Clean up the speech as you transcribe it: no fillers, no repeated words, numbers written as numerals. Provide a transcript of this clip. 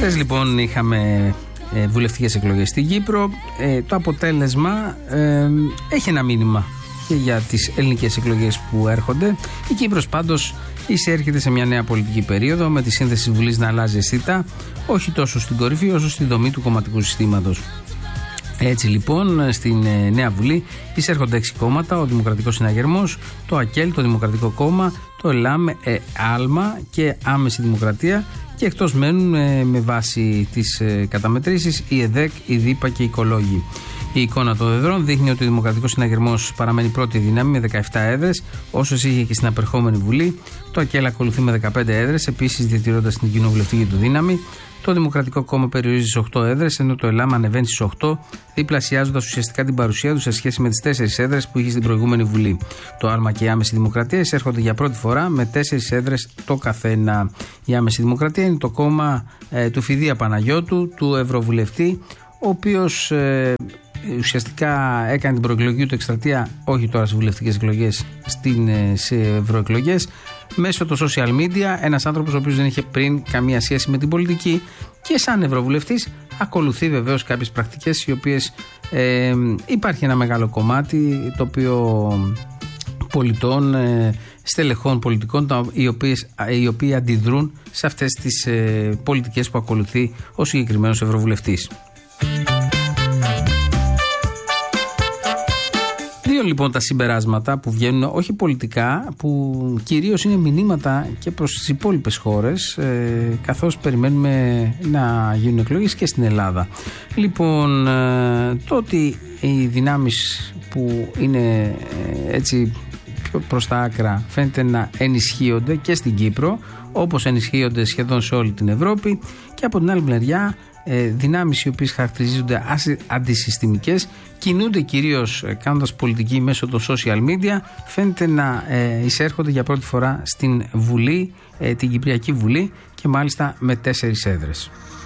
Χθες λοιπόν είχαμε βουλευτικές εκλογές στην Κύπρο. Το αποτέλεσμα έχει ένα μήνυμα και για τις ελληνικές εκλογές που έρχονται. Η Κύπρος πάντως εισέρχεται σε μια νέα πολιτική περίοδο, με τη σύνθεση της Βουλής να αλλάζει αισθητά, όχι τόσο στην κορυφή όσο στη δομή του κομματικού συστήματος. Έτσι λοιπόν στην Νέα Βουλή εισέρχονται 6 κόμματα: ο Δημοκρατικός Συναγερμός, το ΑΚΕΛ, το Δημοκρατικό Κόμμα, το ΕΛΑΜ, ΑΛΜΑ και Άμεση Δημοκρατία, και εκτός μένουν με βάση τις καταμετρήσεις η ΕΔΕΚ, η ΔΥΠΑ και οι οικολόγοι. Η εικόνα των εδρών δείχνει ότι ο Δημοκρατικός Συναγερμός παραμένει πρώτη δύναμη με 17 έδρες, όσες είχε και στην απερχόμενη Βουλή. Το ΑΚΕΛ ακολουθεί με 15 έδρες, επίσης διατηρώντας την κοινοβουλευτική του δύναμη. Το Δημοκρατικό Κόμμα περιορίζει στις 8 έδρες, ενώ το ΕΛΑΜ ανεβαίνει στις 8, διπλασιάζοντας ουσιαστικά την παρουσία του σε σχέση με τις 4 έδρες που είχε στην προηγούμενη Βουλή. Το ΑΛΜΑ και η Άμεση Δημοκρατία εισέρχονται για πρώτη φορά με 4 έδρες το καθένα. Η Άμεση Δημοκρατία είναι το κόμμα του Φιδία Παναγιώτου, του Ευρωβουλευτή, ο οποίος ουσιαστικά έκανε την προεκλογική του εκστρατεία, όχι τώρα στις βουλευτικές εκλογές, σε ευρωεκλογές, μέσω των social media. Ένας άνθρωπος ο οποίος δεν είχε πριν καμία σχέση με την πολιτική και σαν ευρωβουλευτής ακολουθεί βεβαίως κάποιες πρακτικές, οι οποίες υπάρχει ένα μεγάλο κομμάτι το οποίο πολιτών, στελεχών πολιτικών, οι οποίοι αντιδρούν σε αυτές τις πολιτικές που ακολουθεί ο συγκεκριμένος ευρωβουλευτής. Δύο λοιπόν τα συμπεράσματα που βγαίνουν, όχι πολιτικά, που κυρίως είναι μηνύματα και προς τις υπόλοιπες χώρες, καθώς περιμένουμε να γίνουν εκλογές και στην Ελλάδα. Λοιπόν, το ότι οι δυνάμεις που είναι έτσι πιο προς τα άκρα φαίνεται να ενισχύονται και στην Κύπρο, όπως ενισχύονται σχεδόν σε όλη την Ευρώπη, και από την άλλη μεριά δυνάμεις οι οποίες χαρακτηρίζονται αντισυστημικές, κινούνται κυρίως κάνοντας πολιτική μέσω των social media, φαίνεται να εισέρχονται για πρώτη φορά στην Βουλή, την Κυπριακή Βουλή, και μάλιστα με 4 έδρες.